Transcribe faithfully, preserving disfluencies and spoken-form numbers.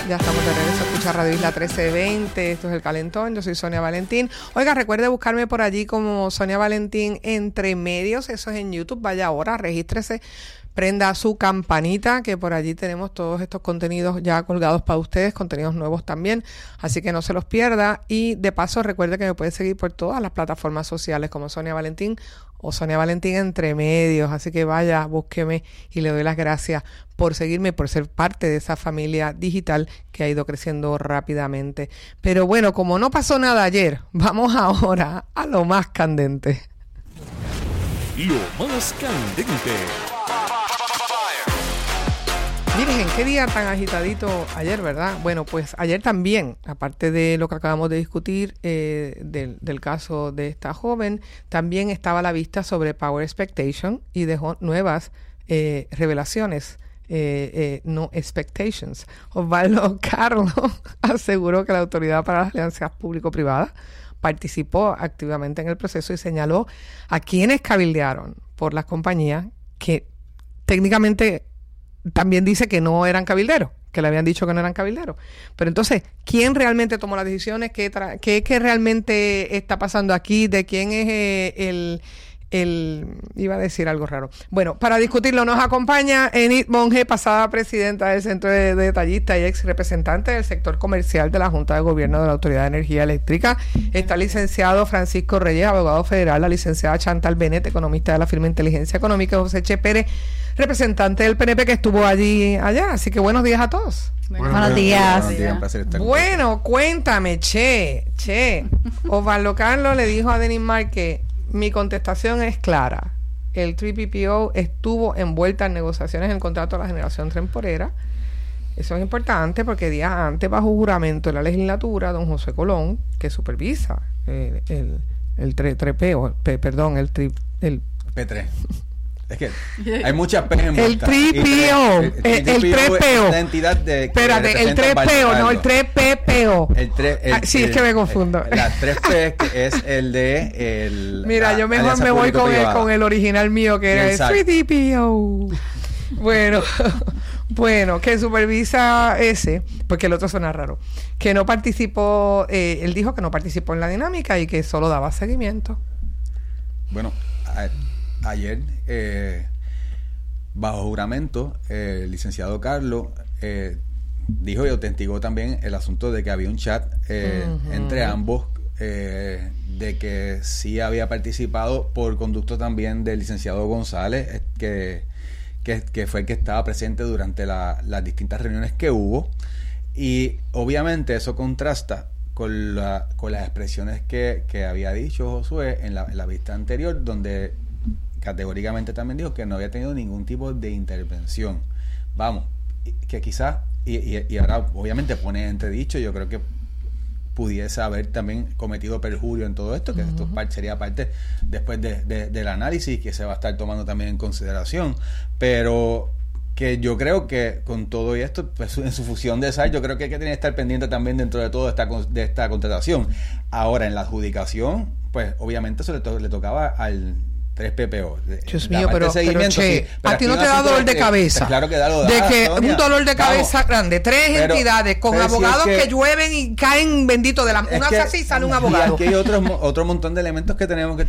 Ya estamos de regreso a escuchar Radio Isla trece veinte. Esto es El Calentón. Yo soy Sonia Valentín. Oiga, recuerde buscarme por allí como Sonia Valentín Entre Medios. Eso es en YouTube. Vaya ahora, regístrese. Prenda su campanita, que por allí tenemos todos estos contenidos ya colgados para ustedes, contenidos nuevos también, así que no se los pierda. Y de paso recuerde que me puede seguir por todas las plataformas sociales como Sonia Valentín o Sonia Valentín Entre Medios, así que vaya, búsqueme y le doy las gracias por seguirme, por ser parte de esa familia digital que ha ido creciendo rápidamente. Pero bueno, como no pasó nada ayer, vamos ahora a lo más candente. Lo más candente. Miren, qué día tan agitadito ayer, ¿verdad? Bueno, pues ayer también, aparte de lo que acabamos de discutir eh, del, del caso de esta joven, también estaba la vista sobre Power Expectation y dejó nuevas eh, revelaciones, eh, eh, no expectations. Osvaldo Carlos aseguró que la Autoridad para las Alianzas Público-Privadas participó activamente en el proceso y señaló a quienes cabildearon por las compañías que técnicamente también dice que no eran cabilderos, que le habían dicho que no eran cabilderos. Pero entonces, ¿quién realmente tomó las decisiones? ¿Qué, tra- qué, qué realmente está pasando aquí? ¿De quién es eh, el, el... Iba a decir algo raro. Bueno, para discutirlo nos acompaña Enid Monge, pasada presidenta del Centro de, de Detallistas y ex representante del sector comercial de la Junta de Gobierno de la Autoridad de Energía Eléctrica. Está el licenciado Francisco Reyes, abogado federal, la licenciada Chantal Bennett, economista de la firma Inteligencia Económica, José Che Pérez, representante del P N P que estuvo allí allá. Así que buenos días a todos. Buenos, buenos días. Buenos días. Un placer estar bueno, cuéntame, Che, Che. Osvaldo Carlos le dijo a Denis Mar que mi contestación es clara. El tres P P O estuvo envuelta en negociaciones en el contrato de la generación temporera. Eso es importante porque días antes, bajo juramento de la legislatura, don José Colón, que supervisa eh, el, el tres P O, pe, perdón, el, tri, el P tres. Es que hay muchas P en el tres P O, el, el, el tres P O, la entidad de espérate, el tres P O, no el tres P P O. El tres, el, ah, sí, el, es que me confundo. El, la tres P que es el de el Mira, la, yo mejor me voy con el, con el original mío que era el tres P O. Bueno, bueno, que supervisa ese, porque el otro suena raro, que no participó, eh, él dijo que no participó en la dinámica y que solo daba seguimiento. Bueno, a, ayer, eh, bajo juramento, eh, el licenciado Carlos eh, dijo y autenticó también el asunto de que había un chat eh, uh-huh. entre ambos, eh, de que sí había participado por conducto también del licenciado González, que, que, que fue el que estaba presente durante la, las distintas reuniones que hubo. Y obviamente eso contrasta con, la, con las expresiones que, que había dicho Josué en la, en la vista anterior, donde categóricamente también dijo que no había tenido ningún tipo de intervención. Vamos, que quizás, y, y, y ahora obviamente pone entredicho, yo creo que pudiese haber también cometido perjurio en todo esto, que uh-huh. esto sería parte después de, de, del análisis que se va a estar tomando también en consideración, pero que yo creo que con todo esto, pues, en su fusión de sal, yo creo que hay que tener que estar pendiente también dentro de todo esta, de esta contratación. Ahora, en la adjudicación, pues obviamente eso le, to- le tocaba al tres P P O. Dios mío, pero, pero, che, sí, pero a ti no te da dolor de cabeza. Pues claro que da lo de da, que Sonia, un dolor de cabeza vamos, grande, tres pero, entidades con abogados si es que, que llueven y caen bendito de la una es que, así sale un abogado. Y aquí hay otro, otro montón de elementos que tenemos que